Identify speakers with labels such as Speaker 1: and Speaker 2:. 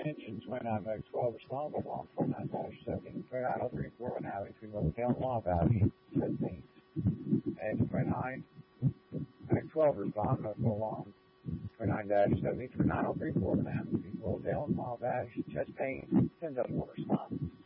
Speaker 1: engines when I make 12 responsible on 29-70, 2903 Avenue, between Rosedale and Love Avenue, 15. And 29, make 12 responsible on 29-70, 2903 Avenue, between Rosedale and Love Avenue, just paying 10 responses.